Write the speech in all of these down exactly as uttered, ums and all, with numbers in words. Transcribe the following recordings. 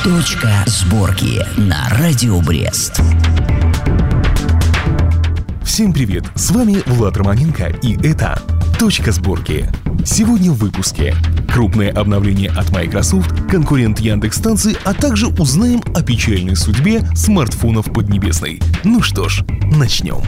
Точка сборки на Радио Брест. Всем привет, с вами Влад Романенко, и это «Точка сборки». Сегодня в выпуске крупное обновление от Microsoft, конкурент Яндекс.Станции, а также узнаем о печальной судьбе смартфонов Поднебесной. Ну что ж, начнем.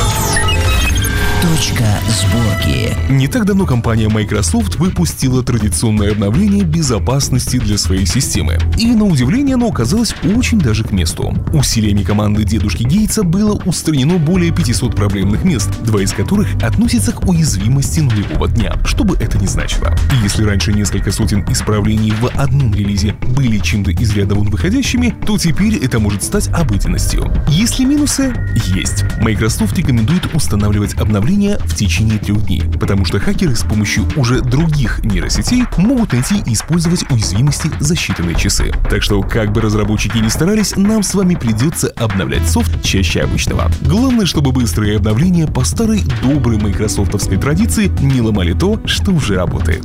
Точка сборки. Не так давно компания Microsoft выпустила традиционное обновление безопасности для своей системы. И, на удивление, оно оказалось очень даже к месту. Усилиями команды дедушки Гейтса было устранено более пятисот проблемных мест, два из которых относятся к уязвимости нулевого дня, что бы это ни значило. И если раньше несколько сотен исправлений в одном релизе были чем-то из ряда вон выходящими, то теперь это может стать обыденностью. Есть ли минусы? Есть. Microsoft рекомендует устанавливать обновления в течение трех дней, потому что хакеры с помощью уже других нейросетей могут найти и использовать уязвимости за считанные часы. Так что, как бы разработчики ни старались, нам с вами придется обновлять софт чаще обычного. Главное, чтобы быстрые обновления по старой доброй майкрософтовской традиции не ломали то, что уже работает.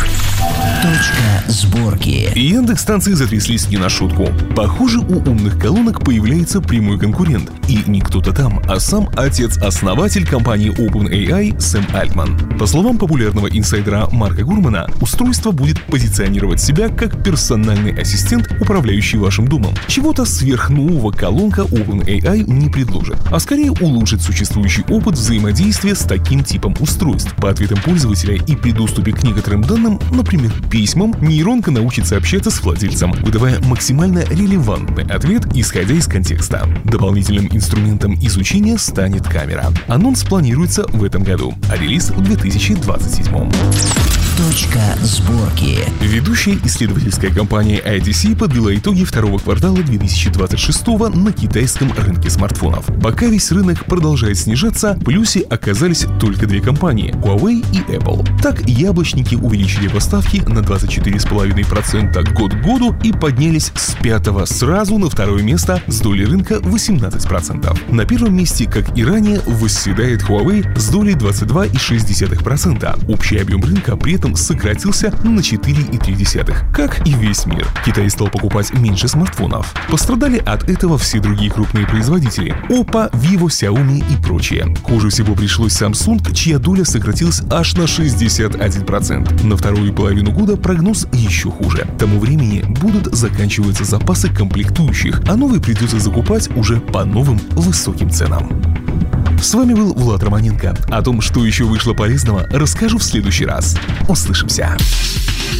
Точка сборки. Яндекс.Станции затряслись не на шутку. Похоже, у умных колонок появляется прямой конкурент. И не кто-то там, а сам отец-основатель компании OpenAI Сэм Альтман. По словам популярного инсайдера Марка Гурмана, устройство будет позиционировать себя как персональный ассистент, управляющий вашим домом. Чего-то сверхнового колонка OpenAI не предложит, а скорее улучшит существующий опыт взаимодействия с таким типом устройств. По ответам пользователя и при доступе к некоторым данным, например, письмам, нейронка научится общаться с владельцем, выдавая максимально релевантный ответ, исходя из контекста. Дополнительным инструментом изучения станет камера. Анонс планируется в этом году, а релиз в две тысячи двадцать седьмом. Точка сборки. Ведущая исследовательская компания ай ди си подвела итоги второго квартала две тысячи двадцать шестого на китайском рынке смартфонов. Пока весь рынок продолжает снижаться, в плюсе оказались только две компании – Huawei и Apple. Так, яблочники увеличили поставки на двадцать четыре целых пять десятых процента год к году и поднялись с пятого сразу на второе место с долей рынка восемнадцать процентов. На первом месте, как и ранее, восседает Huawei с долей двадцать два целых шесть десятых процента. Общий объем рынка при этом сократился на четыре целых три десятых процента, как и весь мир. Китай стал покупать меньше смартфонов. Пострадали от этого все другие крупные производители – Oppo, Vivo, Xiaomi и прочие. Хуже всего пришлось Samsung, чья доля сократилась аж на шестьдесят один процент. На вторую половину года прогноз еще хуже. К тому времени будут заканчиваться запасы комплектующих, а новые придется закупать уже по новым высоким ценам. С вами был Влад Романенко. О том, что еще вышло полезного, расскажу в следующий раз. Услышимся.